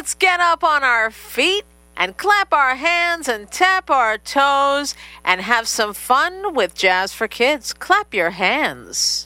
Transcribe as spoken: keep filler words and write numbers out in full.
let's get up on our feet and clap our hands and tap our toes and have some fun with Jazz for Kids. Clap your hands.